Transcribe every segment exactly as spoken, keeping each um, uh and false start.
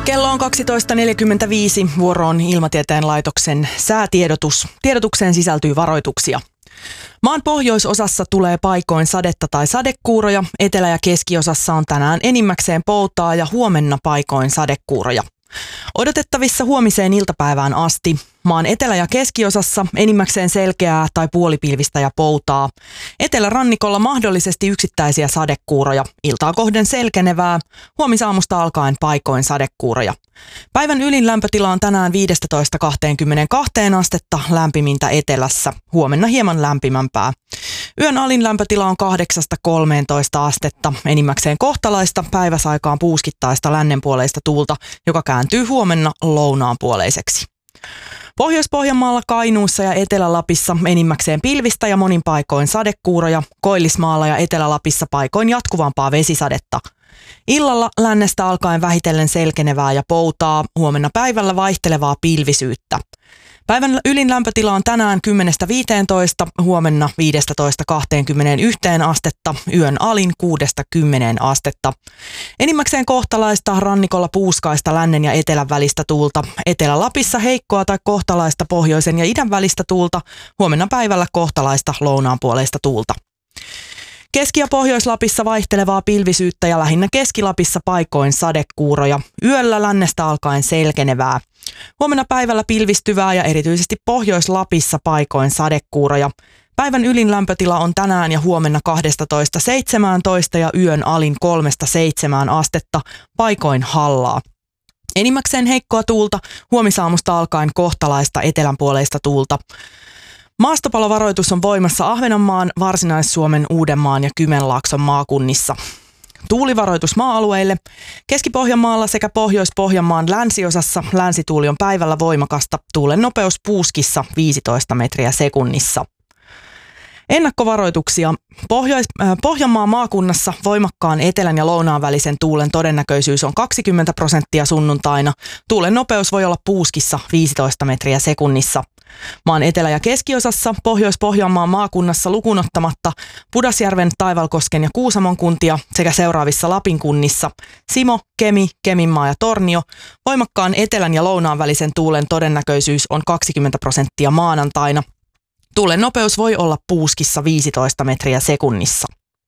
Kello on kaksitoista neljäkymmentäviisi. Vuoro on Ilmatieteen laitoksen säätiedotus. Tiedotukseen sisältyy varoituksia. Maan pohjoisosassa tulee paikoin sadetta tai sadekuuroja. Etelä- ja keskiosassa on tänään enimmäkseen poutaa ja huomenna paikoin sadekuuroja. Odotettavissa huomiseen iltapäivään asti. Maan etelä- ja keskiosassa enimmäkseen selkeää tai puolipilvistä ja poutaa. Etelärannikolla mahdollisesti yksittäisiä sadekuuroja. Iltaa kohden selkenevää. Huomisaamusta alkaen paikoin sadekuuroja. Päivän ylin lämpötila on tänään viisitoista kaksikymmentäkaksi astetta, lämpimintä etelässä. Huomenna hieman lämpimämpää. Yön alin lämpötila on kahdeksasta kolmeentoista astetta, enimmäkseen kohtalaista, päiväsaikaan puuskittaista lännenpuoleista tuulta, joka kääntyy huomenna lounaanpuoleiseksi. Pohjois-Pohjanmaalla, Kainuussa ja Etelä-Lapissa enimmäkseen pilvistä ja monin paikoin sadekuuroja, Koillismaalla ja Etelä-Lapissa paikoin jatkuvampaa vesisadetta. Illalla lännestä alkaen vähitellen selkenevää ja poutaa, huomenna päivällä vaihtelevaa pilvisyyttä. Päivän ylin lämpötila on tänään kymmenestä viiteentoista, huomenna viisitoista kaksikymmentäyksi astetta, yön alin kuudesta kymmeneen astetta. Enimmäkseen kohtalaista, rannikolla puuskaista lännen ja etelän välistä tuulta. Etelä-Lapissa heikkoa tai kohtalaista pohjoisen ja idän välistä tuulta, huomenna päivällä kohtalaista lounaanpuoleista tuulta. Keski- ja Pohjois-Lapissa vaihtelevaa pilvisyyttä ja lähinnä Keski-Lapissa paikoin sadekuuroja. Yöllä lännestä alkaen selkenevää. Huomenna päivällä pilvistyvää ja erityisesti Pohjois-Lapissa paikoin sadekuuroja. Päivän ylin lämpötila on tänään ja huomenna kaksitoista seitsemäntoista ja yön alin kolmesta seitsemään astetta, paikoin hallaa. Enimmäkseen heikkoa tuulta, huomisaamusta alkaen kohtalaista etelänpuoleista tuulta. Maastopalovaroitus on voimassa Ahvenanmaan, Varsinais-Suomen, Uudenmaan ja Kymenlaakson maakunnissa. Tuulivaroitus maa-alueille. Keski-Pohjanmaalla sekä Pohjois-Pohjanmaan länsiosassa länsituuli on päivällä voimakasta. Tuulen nopeus puuskissa viisitoista metriä sekunnissa. Ennakkovaroituksia. Pohjois- äh, Pohjanmaan maakunnassa voimakkaan etelän ja lounaan välisen tuulen todennäköisyys on kaksikymmentä prosenttia sunnuntaina. Tuulen nopeus voi olla puuskissa viisitoista metriä sekunnissa. Maan etelä- ja keskiosassa Pohjois-Pohjanmaan maakunnassa lukunottamatta Pudasjärven, Taivalkosken ja Kuusamon kuntia sekä seuraavissa Lapin kunnissa Simo, Kemi, Keminmaa ja Tornio. Voimakkaan etelän ja lounaan välisen tuulen todennäköisyys on kaksikymmentä prosenttia maanantaina. Tuulen nopeus voi olla puuskissa viisitoista metriä sekunnissa.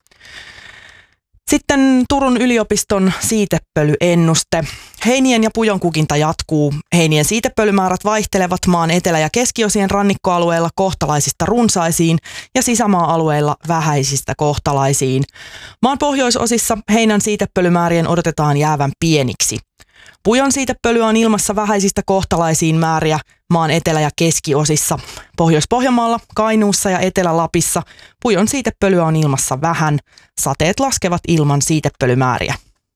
Sitten Turun yliopiston siitepölyennuste. Heinien ja pujon kukinta jatkuu. Heinien siitepölymäärät vaihtelevat maan etelä- ja keskiosien rannikkoalueilla kohtalaisista runsaisiin ja sisämaa-alueilla vähäisistä kohtalaisiin. Maan pohjoisosissa heinän siitepölymäärien odotetaan jäävän pieniksi. Pujon siitepölyä on ilmassa vähäisistä kohtalaisiin määriä maan etelä- ja keskiosissa. Pohjois-Pohjanmaalla, Kainuussa ja Etelä-Lapissa pujon siitepölyä on ilmassa vähän. Sateet laskevat ilman siitepölymääriä.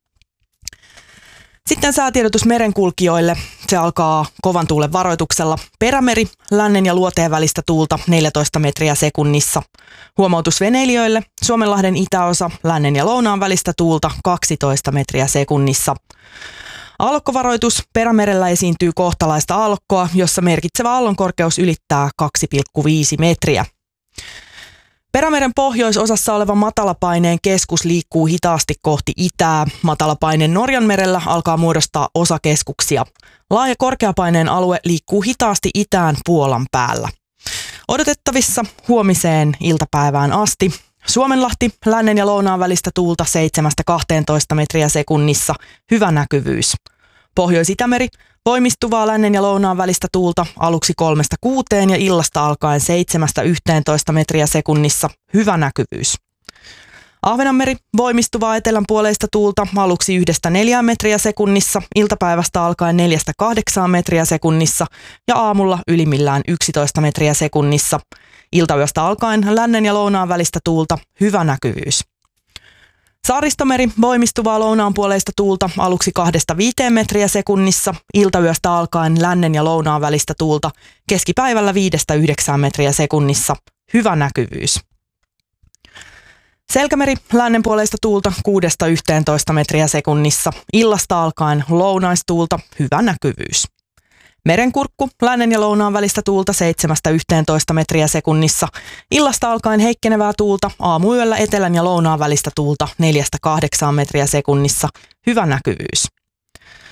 Sitten säätiedotus merenkulkijoille. Se alkaa kovan tuulen varoituksella. Perämeri, lännen ja luoteen välistä tuulta neljätoista metriä sekunnissa. Huomautus veneilijöille. Suomenlahden itäosa, lännen ja lounaan välistä tuulta kaksitoista metriä sekunnissa. Aallokkovaroitus. Perämerellä esiintyy kohtalaista aallokkoa, jossa merkitsevä aallonkorkeus ylittää kaksi pilkku viisi metriä. Perämeren pohjoisosassa oleva matalapaineen keskus liikkuu hitaasti kohti itää. Matalapaine Norjanmerellä alkaa muodostaa osakeskuksia. Laaja korkeapaineen alue liikkuu hitaasti itään Puolan päällä. Odotettavissa huomiseen iltapäivään asti. Suomenlahti, lännen ja lounaan välistä tuulta seitsemästä kahteentoista metriä sekunnissa, hyvä näkyvyys. Pohjois-Itämeri, voimistuvaa lännen ja lounaan välistä tuulta aluksi kolmesta kuuteen ja illasta alkaen seitsemästä yhteentoista metriä sekunnissa, hyvä näkyvyys. Ahvenanmeri, voimistuvaa etelänpuoleista tuulta aluksi yhdestä neljään metriä sekunnissa, iltapäivästä alkaen neljästä kahdeksaan metriä sekunnissa ja aamulla ylimmillään yksitoista metriä sekunnissa. Iltayöstä alkaen lännen ja lounaan välistä tuulta, hyvä näkyvyys. Saaristomeri, voimistuvaa lounaanpuoleista tuulta aluksi kahdesta viiteen metriä sekunnissa, iltayöstä alkaen lännen ja lounaan välistä tuulta, keskipäivällä viidestä yhdeksään metriä sekunnissa, hyvä näkyvyys. Selkämeri, lännenpuoleista tuulta kuudesta yhteentoista metriä sekunnissa, illasta alkaen lounaistuulta, hyvä näkyvyys. Merenkurkku, lännen ja lounaan välistä tuulta seitsemästä yhteentoista metriä sekunnissa. Illasta alkaen heikkenevää tuulta, aamuyöllä etelän ja lounaan välistä tuulta neljästä kahdeksaan metriä sekunnissa. Hyvä näkyvyys.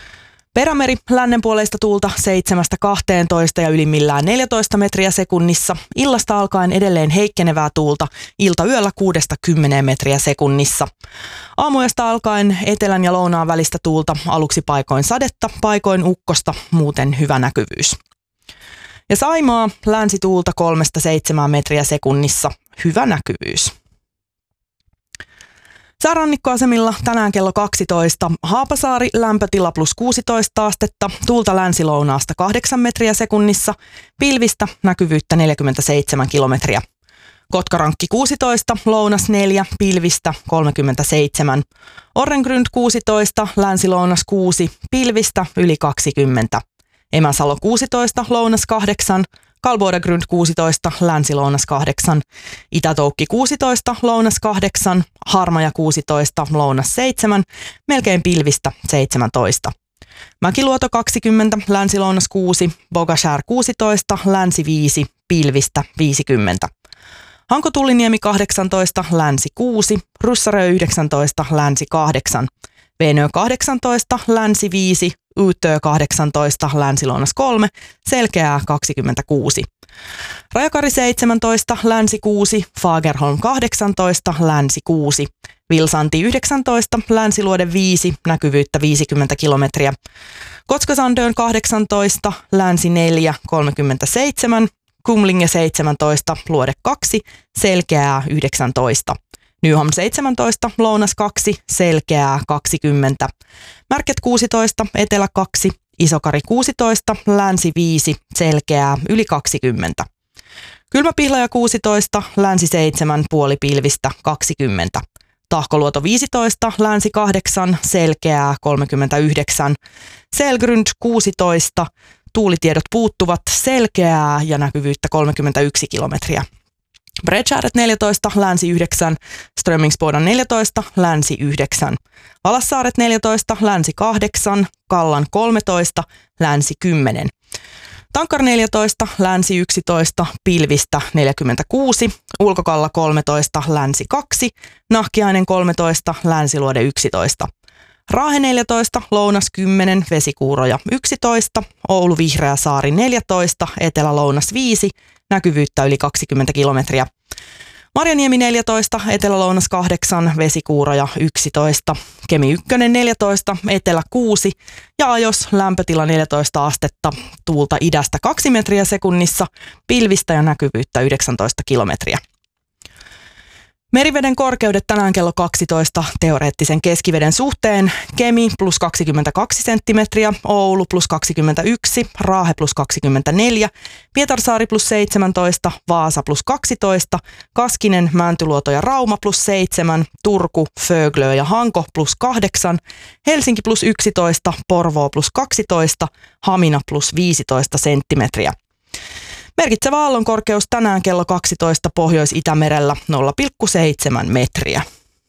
Perämeri lännenpuoleista tuulta seitsemästä kahteentoista ja ylimmillään neljätoista metriä sekunnissa. Illasta alkaen edelleen heikkenevää tuulta, iltayöllä kuudesta kymmeneen metriä sekunnissa. Aamuyöstä alkaen etelän ja lounaan välistä tuulta, aluksi paikoin sadetta, paikoin ukkosta, muuten hyvä näkyvyys. Ja Saimaa länsituulta kolmesta seitsemään metriä sekunnissa, hyvä näkyvyys. Säärannikkoasemilla tänään kello kaksitoista. Haapasaari lämpötila plus kuusitoista astetta, tuulta länsilounaasta kahdeksan metriä sekunnissa, pilvistä näkyvyyttä neljäkymmentäseitsemän kilometriä. Kotkarankki kuusitoista, lounas neljä, pilvistä kolmekymmentäseitsemän. Orrengrund kuusitoista, länsilounas kuusi, pilvistä yli kaksikymmentä. Emäsalo kuusitoista, lounas kahdeksan. Kalvoidagrund kuusitoista, länsilounas kahdeksan, Itätoukki kuusitoista, lounas kahdeksan, Harmaja kuusitoista, lounas seitsemän, melkein pilvistä seitsemäntoista. Mäkiluoto kaksikymmentä, länsilounas kuusi, Bogashär kuusitoista, länsi viisi, pilvistä viisikymmentä. Hanko-Tulliniemi kahdeksantoista, länsi kuusi, Russarö yhdeksäntoista, länsi kahdeksan, Veenö kahdeksantoista, länsi viisi, Yyttö kahdeksantoista, länsilounas kolme, Selkeää kaksikymmentäkuusi. Rajakari seitsemäntoista, länsi kuusi, Fagerholm kahdeksantoista, länsi kuusi. Vilsanti yhdeksäntoista, länsiluode viisi, näkyvyyttä viisikymmentä kilometriä. Kotskasandön kahdeksantoista, länsi neljä, kolmekymmentäseitsemän. Kumlinge seitsemäntoista, luode kaksi, Selkeää yhdeksäntoista. Nyholm seitsemäntoista, lounas kaksi, Selkeää kaksikymmentä. Märket kuusitoista, etelä kaksi, Isokari kuusitoista, länsi viisi, Selkeää yli kaksikymmentä. Kylmäpihlaja kuusitoista, länsi seitsemän, puolipilvistä kaksikymmentä. Tahkoluoto viisitoista, länsi kahdeksan, Selkeää kolmekymmentäyhdeksän. Selgrund kuusitoista, tuulitiedot puuttuvat, Selkeää ja näkyvyyttä kolmekymmentäyksi kilometriä. Bredskäret neljätoista, länsi yhdeksän, Strömingsbodan neljätoista, länsi yhdeksän. Valassaaret neljätoista, länsi kahdeksan, Kallan kolmetoista, länsi kymmenen. Tankkar neljätoista, länsi yksitoista, pilvistä neljäkymmentäkuusi, Ulkokalla kolmetoista, länsi kaksi, Nahkiainen kolmetoista, länsiluode yksitoista. Raahe neljätoista, lounas kymmenen, Vesikuuroja yksitoista, Oulu Vihreäsaari neljätoista, Etelä-lounas viisi, näkyvyyttä yli kaksikymmentä kilometriä. Marjaniemi neljätoista, Etelä-lounas kahdeksan, Vesikuuroja yksitoista, Kemi yksi neljätoista, Etelä kuusi ja Ajos lämpötila neljätoista astetta, tuulta idästä kaksi metriä sekunnissa, pilvistä ja näkyvyyttä yhdeksäntoista kilometriä. Meriveden korkeudet tänään kello kaksitoista teoreettisen keskiveden suhteen. Kemi plus kaksikymmentäkaksi senttimetriä, Oulu plus kaksikymmentäyksi, Raahe plus kaksikymmentäneljä, Pietarsaari plus seitsemäntoista, Vaasa plus kaksitoista, Kaskinen, Mäntyluoto ja Rauma plus seitsemän, Turku, Föglö ja Hanko plus kahdeksan, Helsinki plus yksitoista, Porvoo plus kaksitoista, Hamina plus viisitoista senttimetriä. Merkitsevä aallonkorkeus tänään kello kaksitoista Pohjois-Itämerellä nolla pilkku seitsemän metriä.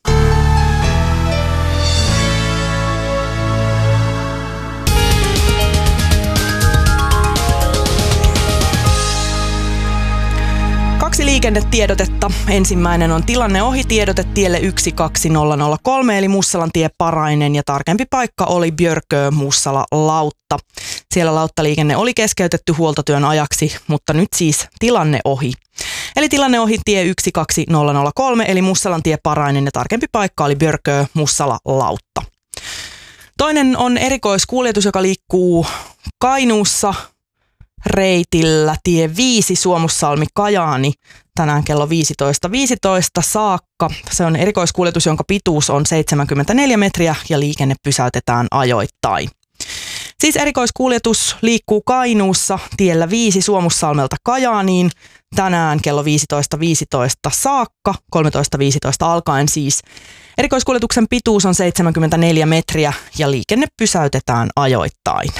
Kaksi liikennetiedotetta. Ensimmäinen on tilanne ohi tiedote tielle yksi kaksi nolla nolla kolme eli Mussalantie Parainen ja tarkempi paikka oli Björkö Mussala Lautta. Siellä lauttaliikenne oli keskeytetty huoltotyön ajaksi, mutta nyt siis tilanne ohi. Eli tilanne ohi tie yksi kaksi nolla nolla kolme eli Mussalantie Parainen ja tarkempi paikka oli Björkö Mussala Lautta. Toinen on erikoiskuljetus, joka liikkuu Kainuussa reitillä tie viisi Suomussalmi Kajaani tänään kello viisitoista viisitoista saakka. Se on erikoiskuljetus, jonka pituus on seitsemänkymmentäneljä metriä ja liikenne pysäytetään ajoittain. Siis erikoiskuljetus liikkuu Kainuussa tiellä viisi Suomussalmelta Kajaaniin tänään kello viisitoista viisitoista saakka, kolmetoista viisitoista alkaen siis. Erikoiskuljetuksen pituus on seitsemänkymmentäneljä metriä ja liikenne pysäytetään ajoittain.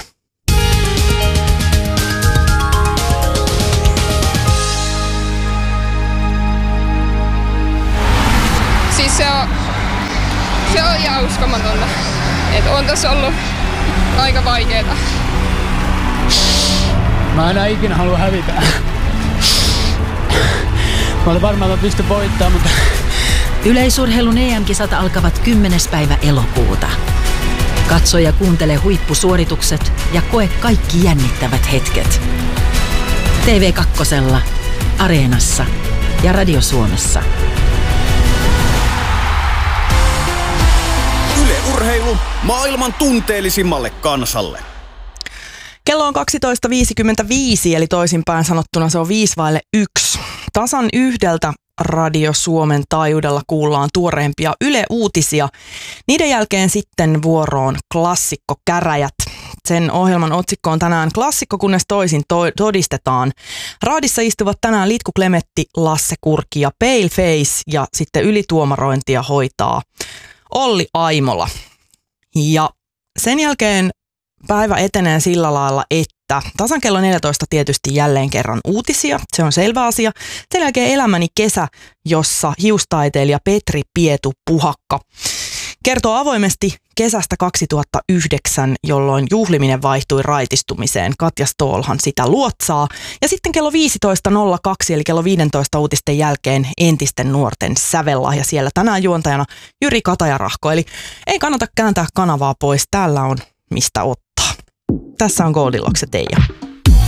Siis se on, se on ihan uskomatonta, että on tässä ollut aika vaikeeta. Mä enää ikinä halua hävitä. Mä olin varmaan, että mä pystyn voittamaan, mutta... Yleisurheilun E M-kisat alkavat kymmenes päivä elokuuta. Katso ja kuuntele huippusuoritukset ja koe kaikki jännittävät hetket. T V kaksi, Areenassa ja Radio Suomessa. Yle Urheilu maailman tunteellisimmalle kansalle. Kello on kaksitoista viisikymmentäviisi, eli toisinpäin sanottuna se on viisi vaille yksi. Tasan yhdeltä Radio Suomen taajuudella kuullaan tuoreimpia Yle-uutisia. Niiden jälkeen sitten vuoroon Klassikko-käräjät. Sen ohjelman otsikko on tänään Klassikko, kunnes toisin to- todistetaan. Raadissa istuvat tänään Litku Klemetti, Lasse Kurki ja Paleface, ja sitten ylituomarointia hoitaa Olli Aimola. Ja sen jälkeen päivä etenee sillä lailla, että tasan kello neljätoista tietysti jälleen kerran uutisia, se on selvä asia. Sen jälkeen Elämäni kesä, jossa hiustaiteilija Petri Pietu Puhakka kertoo avoimesti kesästä kaksituhattayhdeksän, jolloin juhliminen vaihtui raitistumiseen. Katja Ståhlhan sitä luotsaa. Ja sitten kello viisitoista nolla kaksi, eli kello viisitoista uutisten jälkeen entisten nuorten sävellahja. Siellä tänään juontajana Jyri Katajarahko. Eli ei kannata kääntää kanavaa pois, täällä on mistä ottaa. Tässä on Goldilocks ja Teija.